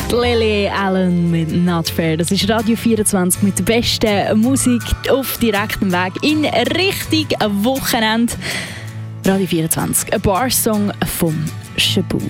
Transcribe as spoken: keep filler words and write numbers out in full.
Lily Allen mit Not Fair. Das ist Radio vierundzwanzig mit der besten Musik auf direktem Weg in Richtung Wochenende. Radio vierundzwanzig, ein Bar-Song von Shaboot.